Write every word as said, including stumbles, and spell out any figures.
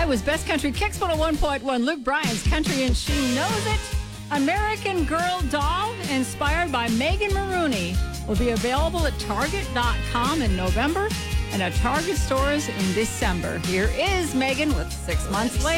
Iowa's Best Country Kicks one oh one point one. Luke Bryan's Country and She Knows It. American Girl doll inspired by Megan Maroney will be available at Target dot com in November and at Target stores in December. Here is Megan with Six Months Later.